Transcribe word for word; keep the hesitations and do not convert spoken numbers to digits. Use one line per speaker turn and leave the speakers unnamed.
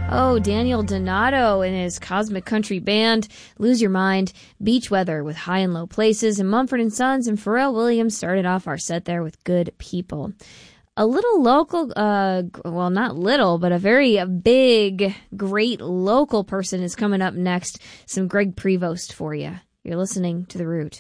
Oh, Daniel Donato and his Cosmic Country Band, Lose Your Mind, Beach Weather with High and Low Places, and Mumford and Sons and Pharrell Williams started off our set there with Good People. A little local, uh, well, not little, but a very big, great local person is coming up next. Some Greg Prevost for you. You're listening to The Root.